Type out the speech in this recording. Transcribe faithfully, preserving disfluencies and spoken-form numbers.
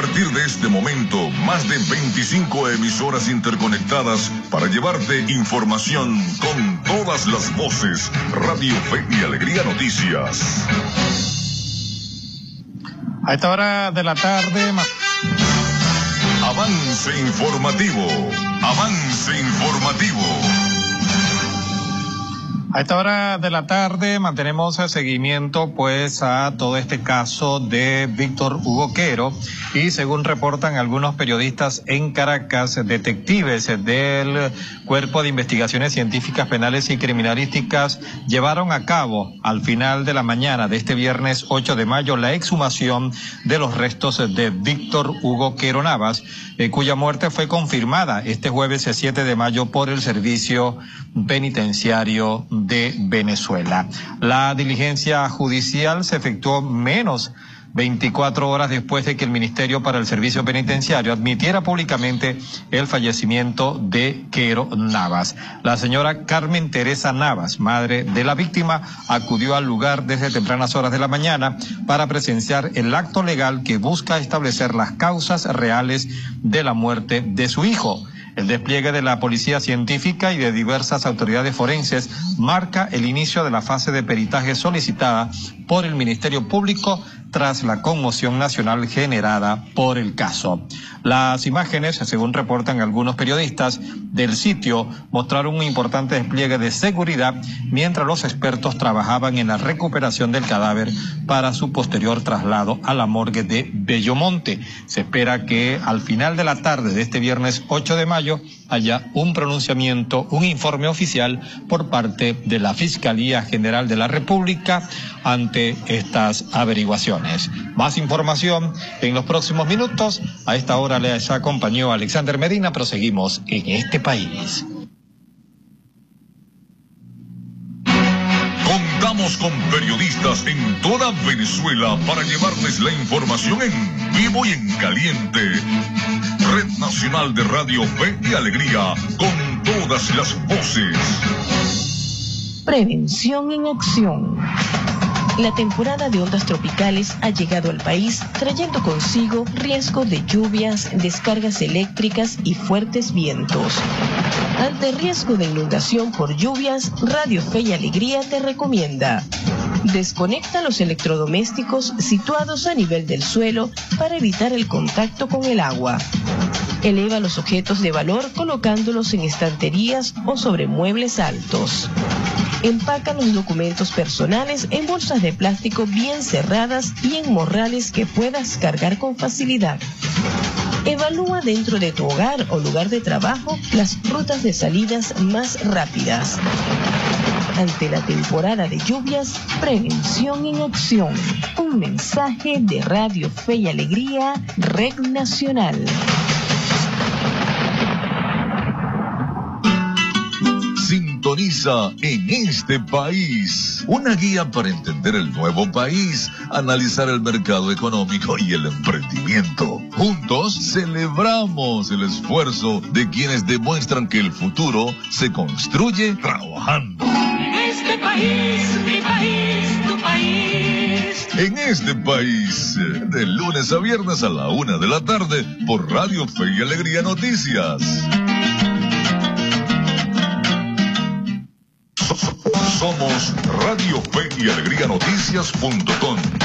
partir de este momento, más de veinticinco emisoras interconectadas para llevarte información con todas las voces. Radio Fe y Alegría Noticias. A esta hora de la tarde... Avance informativo. Avance informativo. A esta hora de la tarde mantenemos el seguimiento pues a todo este caso de Víctor Hugo Quero, y según reportan algunos periodistas en Caracas, detectives del Cuerpo de Investigaciones Científicas Penales y Criminalísticas llevaron a cabo al final de la mañana de este viernes ocho de mayo la exhumación de los restos de Víctor Hugo Quero Navas, eh, cuya muerte fue confirmada este jueves siete de mayo por el Servicio Penitenciario de Venezuela. La diligencia judicial se efectuó menos veinticuatro horas después de que el Ministerio para el Servicio Penitenciario admitiera públicamente el fallecimiento de Quero Navas. La señora Carmen Teresa Navas, madre de la víctima, acudió al lugar desde tempranas horas de la mañana para presenciar el acto legal que busca establecer las causas reales de la muerte de su hijo. El despliegue de la policía científica y de diversas autoridades forenses marca el inicio de la fase de peritaje solicitada por el Ministerio Público tras la conmoción nacional generada por el caso. Las imágenes, según reportan algunos periodistas del sitio, mostraron un importante despliegue de seguridad mientras los expertos trabajaban en la recuperación del cadáver para su posterior traslado a la morgue de Bellomonte. Se espera que al final de la tarde de este viernes ocho de mayo haya un pronunciamiento, un informe oficial por parte de la Fiscalía General de la República ante estas averiguaciones. Más información en los próximos minutos. A esta hora les acompañó Alexander Medina. Proseguimos en este país. Contamos con periodistas en toda Venezuela para llevarles la información en vivo y en caliente. Red Nacional de Radio Fe y Alegría, con todas las voces. Prevención en acción. La temporada de ondas tropicales ha llegado al país trayendo consigo riesgo de lluvias, descargas eléctricas y fuertes vientos. Ante riesgo de inundación por lluvias, Radio Fe y Alegría te recomienda: desconecta los electrodomésticos situados a nivel del suelo para evitar el contacto con el agua. Eleva los objetos de valor colocándolos en estanterías o sobre muebles altos. Empaca los documentos personales en bolsas de plástico bien cerradas y en morrales que puedas cargar con facilidad. Evalúa dentro de tu hogar o lugar de trabajo las rutas de salidas más rápidas. Ante la temporada de lluvias, prevención en acción. Un mensaje de Radio Fe y Alegría, Red Nacional. Sintoniza En Este País, una guía para entender el nuevo país, analizar el mercado económico y el emprendimiento. Juntos celebramos el esfuerzo de quienes demuestran que el futuro se construye trabajando. En este país, mi país, tu país. En Este País, de lunes a viernes a la una de la tarde, por Radio Fe y Alegría Noticias. Somos Radio Fe y Alegría Noticias punto com.